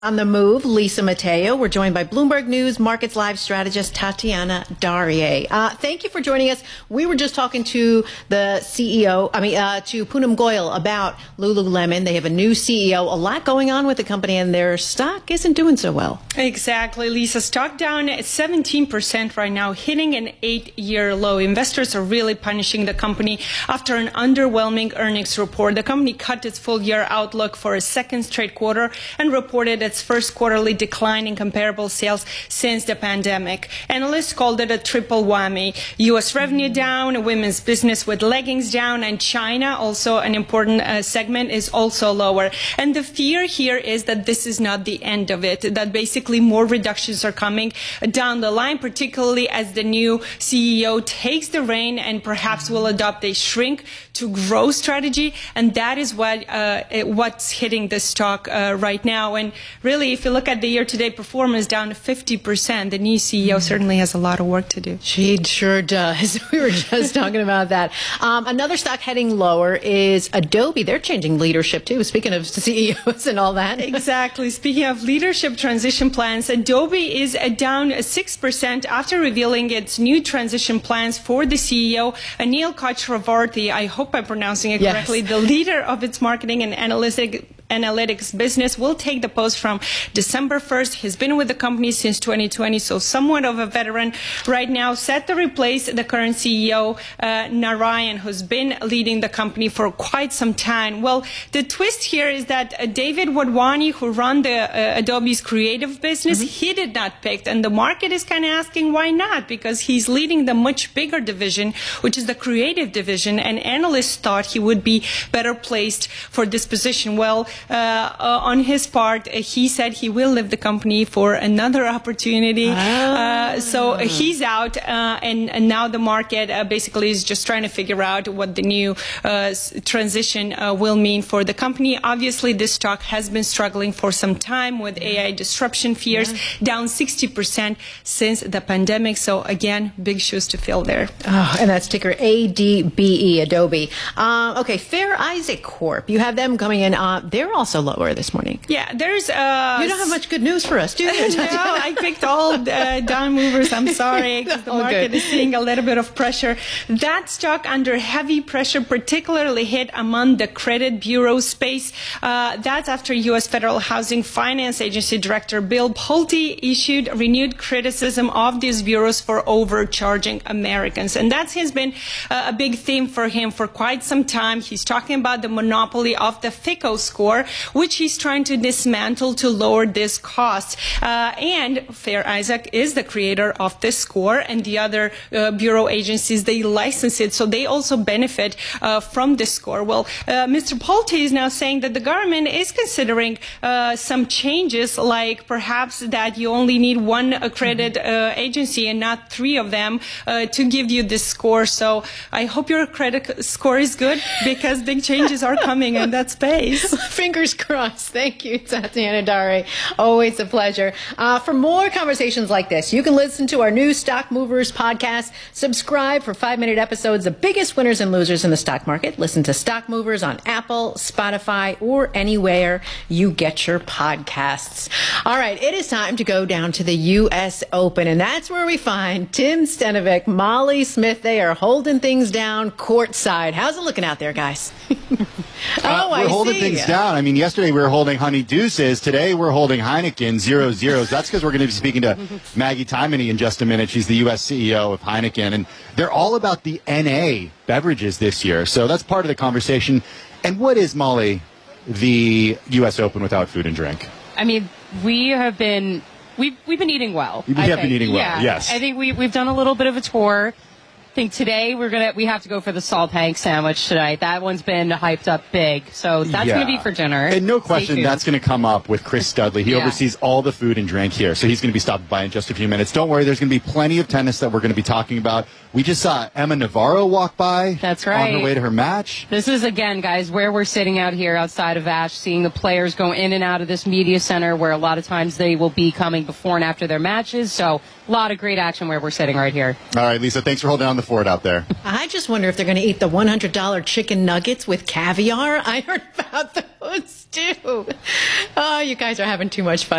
On the move, Lisa Mateo. We're joined by Bloomberg News Markets Live strategist Tatiana Darie. Thank you for joining us. We were just talking to the CEO, to Poonam Goyal about Lululemon. They have a new CEO, a lot going on with the company, and their stock isn't doing so well. Exactly, Lisa. Stock down 17% right now, hitting an 8-year low. Investors are really punishing the company after an underwhelming earnings report. The company cut its full-year outlook for a second straight quarter and reported its first quarterly decline in comparable sales since the pandemic. Analysts called it a triple whammy. U.S. revenue down, women's business with leggings down, and China, also an important segment, is also lower. And the fear here is that this is not the end of it, that basically more reductions are coming down the line, particularly as the new CEO takes the reign and perhaps will adopt a shrink to grow strategy. And that is what's hitting the stock right now. And really, if you look at the year-to-date performance, down 50%, the new CEO certainly has a lot of work to do. She sure does. We were just talking about that. Another stock heading lower is Adobe. They're changing leadership, too, speaking of CEOs and all that. Exactly. Speaking of leadership transition plans, Adobe is down 6% after revealing its new transition plans for the CEO, Anil Chakravarthy. I hope I'm pronouncing it correctly. Yes. The leader of its marketing and analytics business will take the post from December 1st. He's been with the company since 2020, so somewhat of a veteran right now, set to replace the current CEO, Narayan, who's been leading the company for quite some time. Well, the twist here is that David Wadhwani, who run the Adobe's creative business, he did not pick, and the market is kind of asking why not, because he's leading the much bigger division, which is the creative division, and analysts thought he would be better placed for this position. Well, on his part, he said he will leave the company for another opportunity. So he's out, and now the market basically is just trying to figure out what the new transition will mean for the company. Obviously, this stock has been struggling for some time with AI disruption fears, down 60% since the pandemic. So again, big shoes to fill there. Oh, and that's ticker ADBE, Adobe. Okay, Fair Isaac Corp. You have them coming in. They're also lower this morning. Yeah, there's... you don't have much good news for us, do you? No, I picked all down movers. I'm sorry, because the market is seeing a little bit of pressure. That stock under heavy pressure, particularly hit among the credit bureau space. That's after U.S. Federal Housing Finance Agency Director Bill Pulte issued renewed criticism of these bureaus for overcharging Americans. And that has been a big theme for him for quite some time. He's talking about the monopoly of the FICO score, which he's trying to dismantle to lower this cost. And Fair Isaac is the creator of this score, and the other bureau agencies, they license it, so they also benefit from this score. Well, Mr. Pulte is now saying that the government is considering some changes, like perhaps that you only need one credit agency and not 3 of them to give you this score. So I hope your credit score is good, because big changes are coming in that space. Fingers crossed. Thank you, Tatiana Darie. Always a pleasure. For more conversations like this, you can listen to our new Stock Movers podcast. Subscribe for 5-minute episodes, the biggest winners and losers in the stock market. Listen to Stock Movers on Apple, Spotify, or anywhere you get your podcasts. All right, it is time to go down to the U.S. Open, and that's where we find Tim Stenovic, Molly Smith. They are holding things down courtside. How's it looking out there, guys? We're holding things down. I mean, yesterday we were holding Honey Deuces. Today we're holding Heineken 0-0s. That's because we're going to be speaking to Maggie Tymony in just a minute. She's the U.S. CEO of Heineken, and they're all about the NA beverages this year. So that's part of the conversation. And what is, Molly, the U.S. Open without food and drink? I mean, we've been eating well. We have been eating well. Yeah. Yes. I think we've done a little bit of a tour. I think today we have to go for the salt tank sandwich tonight. That one's been hyped up big, so that's going to be for dinner. And no question, that's going to come up with Chris Studley. He oversees all the food and drink here, so he's going to be stopped by in just a few minutes. Don't worry, there's going to be plenty of tennis that we're going to be talking about. We just saw Emma Navarro walk by. That's right. On her way to her match. This is, again, guys, where we're sitting out here outside of Ash, seeing the players go in and out of this media center, where a lot of times they will be coming before and after their matches. So a lot of great action where we're sitting right here. All right, Lisa, thanks for holding on the the fort out there. I just wonder if they're going to eat the $100 chicken nuggets with caviar. I heard about those too. Oh, you guys are having too much fun.